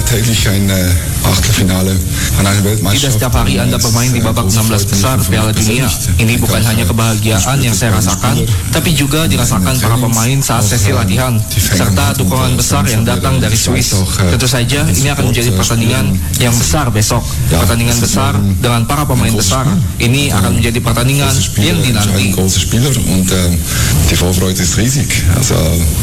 täglich ein Achtelfinale an einer Tidak Weltmeisterschaft. setiap hari Anda bermain di babak 16 besar Piala Dunia. Ini bukan hanya kebahagiaan yang saya rasakan, tapi juga dirasakan para pemain saat sesi latihan, serta dukungan besar yang datang dari Swiss. Tentu saja ini akan menjadi pertandingan yang besar besok. Pertandingan besar dengan para pemain besar. Ini akan menjadi pertandingan yang dinanti. Große Spieler und die Vorfreude ist riesig. Also